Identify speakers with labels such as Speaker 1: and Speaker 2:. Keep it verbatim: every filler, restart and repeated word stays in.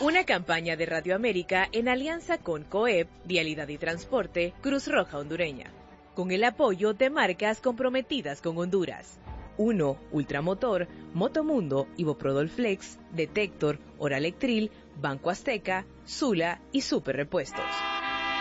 Speaker 1: Una campaña de Radio América en alianza con COEP, Vialidad y Transporte, Cruz Roja Hondureña, con el apoyo de marcas comprometidas con Honduras. uno. Ultramotor, Motomundo, Iboprodol Flex, Detector, Oralectril, Banco Azteca, Sula y Super Repuestos.